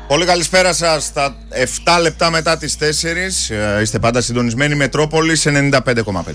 Πολύ καλησπέρα σας. Στα 7 λεπτά μετά τις 4 είστε πάντα συντονισμένοι Μετρόπολης 95,5.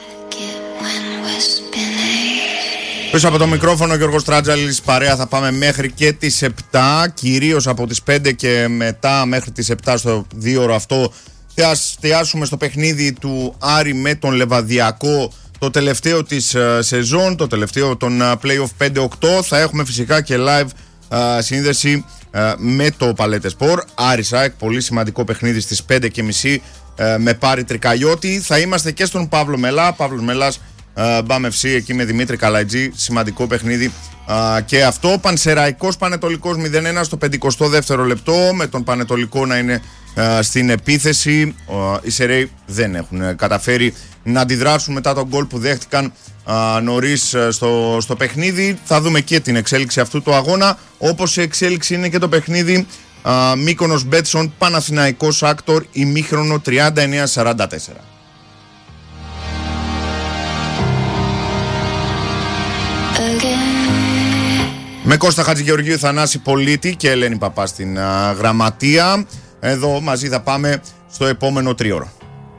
Πίσω από το μικρόφωνο Γιώργος Τράτζαλης, παρέα θα πάμε μέχρι και τις 7, κυρίως από τις 5 και μετά μέχρι τις 7 στο 2ωρο αυτό θα εστιάσουμε στο παιχνίδι του Άρη με τον Λεβαδιακό, το τελευταίο της σεζόν, το τελευταίο των play-off 5-8. Θα έχουμε φυσικά και live σύνδεση με το Παλέτε Σπορ. Άρης ΑΕΚ, πολύ σημαντικό παιχνίδι στις 5.30 με Πάρη Τρικαλιώτη. Θα είμαστε και στον Παύλο Μελά. Παύλος Μελάς, Μπαμ FC εκεί με Δημήτρη Καλαϊτζή. Σημαντικό παιχνίδι και αυτό. Πανσεραϊκός Πανετολικός 0-1 στο 52ο λεπτό, με τον Πανετολικό να είναι στην επίθεση. Οι Σεραίοι δεν έχουν καταφέρει να αντιδράσουν μετά τον γκολ που δέχτηκαν νωρίς στο παιχνίδι. Θα δούμε και την εξέλιξη αυτού του αγώνα, όπως η εξέλιξη είναι και το παιχνίδι Μύκονος Μπέτσον Παναθηναϊκός Άκτορ ημίχρονο 39-44. Με Κώστα Χατζηγεωργίου, Θανάση Πολίτη και Ελένη Παπά στην γραμματεία. Εδώ μαζί θα πάμε στο επόμενο τρίωρο.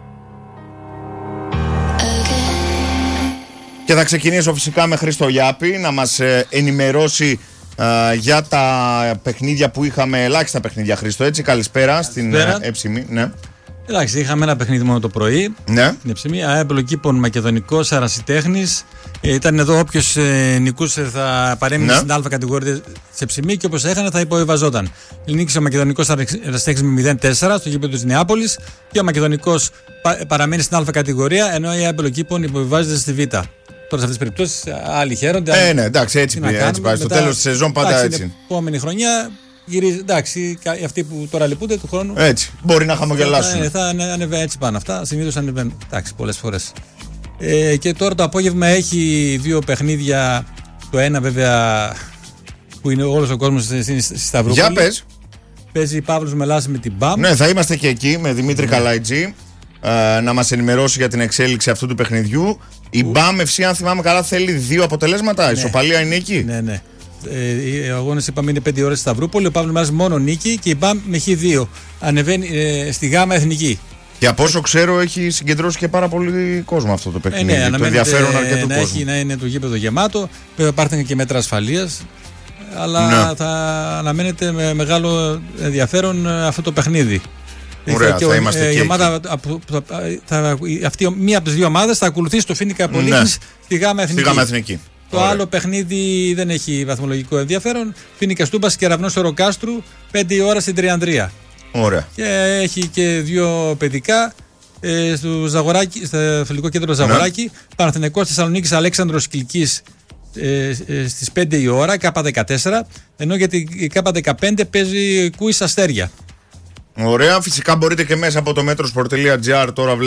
Και θα ξεκινήσω φυσικά με Χρήστο Γιάπη να μας ενημερώσει για τα παιχνίδια που είχαμε. Ελάχιστα παιχνίδια, Χρήστο, έτσι. Καλησπέρα στην Έψημη. Ναι. Εντάξει, είχαμε ένα παιχνίδι μόνο το πρωί. Ναι. Στην Έψημη. Αέμπλοκήπων Μακεδονικός Αρασιτέχνης. Ήταν εδώ όποιος νικούσε θα παρέμεινε στην Α κατηγορία της Έψημη και όπως έχανε θα υποβιβαζόταν. Νίκησε ο Μακεδονικός Αρασιτέχνης με 0-4 στο γήπεδο της Νεάπολης και ο Μακεδονικός παραμένει στην Α κατηγορία, ενώ η Αέμπλοκήπων υποβιβάζεται στη Β. Τώρα σε αυτές τις περιπτώσεις άλλοι χαίρονται. Ναι, εντάξει, έτσι πάει. Στο τέλος της σεζόν πάντα έτσι. Την επόμενη χρονιά γυρίζει. Εντάξει, αυτοί που τώρα λυπούνται του χρόνου. Έτσι. Μπορεί να χαμογελάσουν. Θα ανεβαίνει έτσι πάνω αυτά. Συνήθως ανεβαίνουν. Εντάξει, πολλές φορές. Και τώρα το απόγευμα έχει δύο παιχνίδια. Το ένα βέβαια που είναι όλος ο κόσμος στη Σταυρούπολη. Για πες. Παίζει Παύλος Μελάς με την Μπαμ. Ναι, θα είμαστε και εκεί με Δημήτρη Καλαϊτζή να μας ενημερώσει για την εξέλιξη αυτού του παιχνιδιού. Η Μπαμ FC, αν θυμάμαι καλά, θέλει δύο αποτελέσματα. Ναι. Ισοπαλία είναι νίκη. Ναι. Οι αγώνες είπαμε είναι 5 ώρες στη Σταυρούπολη. Ο Παύλος Μελάς μόνο νίκη και η Μπαμ με Χ2. Ανεβαίνει στη Γάμα Εθνική. Και από όσο ξέρω έχει συγκεντρώσει και πάρα πολύ κόσμο αυτό το παιχνίδι. Ναι, το ενδιαφέρον αρκετού κόσμου. Να είναι το γήπεδο γεμάτο. Βέβαια υπάρχουν και μέτρα ασφαλείας. Αλλά θα αναμένεται με μεγάλο ενδιαφέρον αυτό το παιχνίδι. Ωραία, θα είμαστε και εκεί. Μία από τις δύο ομάδες θα ακολουθήσει το Φοίνικα Απολύχνης στη Γάμα Εθνική. Το άλλο παιχνίδι δεν έχει βαθμολογικό ενδιαφέρον. Φοίνικας Τούμπας και Κεραυνός Οροκάστρου 5 η ώρα στην Τριανδρία. Ωραία. Και έχει και δύο παιδικά στο φιλικό κέντρο Ζαγοράκη. Παναθηναϊκός Θεσσαλονίκης Αλέξανδρος Κιλκής στις 5 η ώρα, K14. Ενώ για την K15 παίζει Κούις Αστέρια. Ωραία, φυσικά μπορείτε και μέσα από το metrosport.gr τώρα